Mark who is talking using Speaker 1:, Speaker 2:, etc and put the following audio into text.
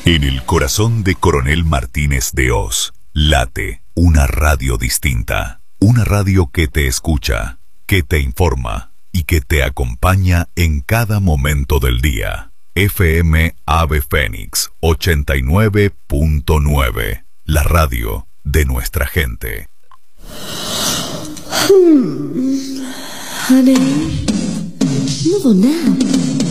Speaker 1: En el corazón de Coronel Martínez de Oz, late una radio distinta. Una radio que te escucha, que te informa y que te acompaña en cada momento del día. FM Ave Fénix 89.9. La radio de nuestra gente.
Speaker 2: Honey, little nap.